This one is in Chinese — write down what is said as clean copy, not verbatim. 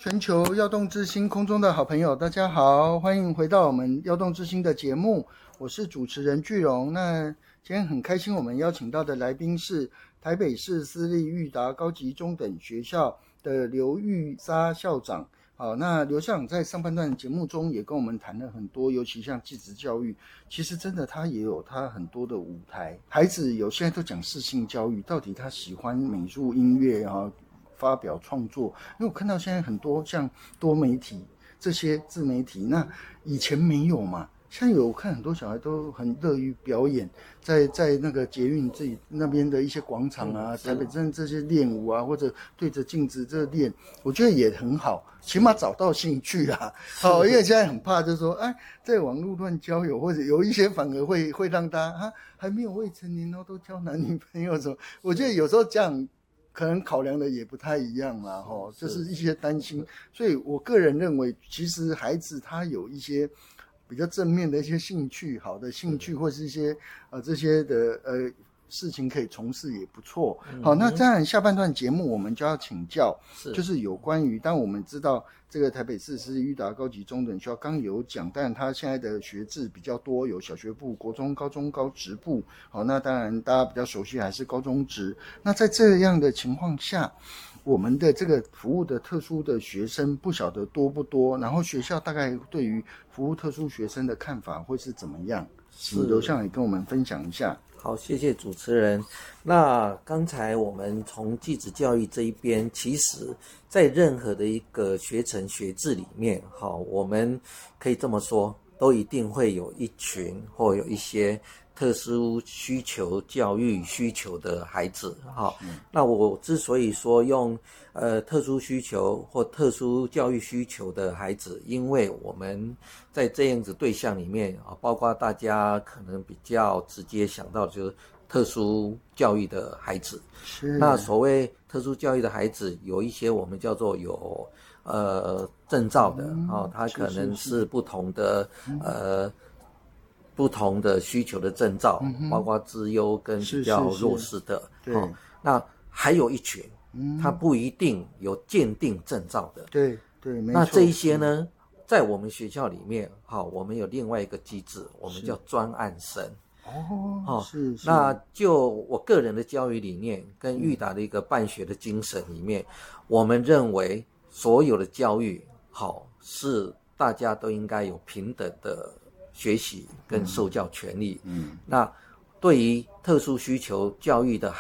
全球耀动之星空中的好朋友，大家好，欢迎回到我们耀动之星的节目，我是主持人巨荣。那今天很开心，我们邀请到的来宾是台北市私立育达高级中等学校的刘玉莎校长。好，那刘校长在上半段节目中也跟我们谈了很多，尤其像技职教育，其实真的他也有他很多的舞台。孩子有现在都讲适性教育，到底他喜欢美术、音乐啊？发表创作，因为我看到现在很多像多媒体这些自媒体，那以前没有嘛，现在有，我看很多小孩都很乐于表演，在那个捷运自己那边的一些广场啊，台北镇这些练舞啊，或者对着镜子这练，我觉得也很好，起码找到兴趣啦。好，因为现在很怕就是说，在网络乱交友，或者有一些反而会让大家还没有未成年然后都交男女朋友什么，我觉得有时候这样可能考量的也不太一样啦，就是一些担心。所以我个人认为，其实孩子他有一些比较正面的一些兴趣，好的兴趣或是一些这些的事情可以从事也不错。好，那当然下半段节目我们就要请教，就是有关于，当我们知道这个台北市是育达高级中等学校，刚有讲，但它现在的学制比较多，有小学部、国中、高中、高职部。好，那当然大家比较熟悉还是高中职。那在这样的情况下，我们的这个服务的特殊的学生不晓得多不多，然后学校大概对于服务特殊学生的看法会是怎么样？请刘校长也跟我们分享一下。 好，谢谢主持人。那刚才我们从技职教育这一边，其实在任何的一个学程学制里面，我们可以这么说，都一定会有一群或有一些特殊需求教育需求的孩子。那我之所以说用特殊需求或特殊教育需求的孩子，因为我们在这样子对象里面包括大家可能比较直接想到就是特殊教育的孩子。那所谓特殊教育的孩子，有一些我们叫做有证照的他可能是不同的不同的需求的证照，包括资优跟比较弱势的。那还有一群他不一定有鉴定证照的。 对，没错。 那这一些呢，在我们学校里面我们有另外一个机制，我们叫专案生。 是。 那就我个人的教育理念跟育达的一个办学的精神里面，我们认为所有的教育是大家都应该有平等的学习跟受教权利。那对于特殊需求教育的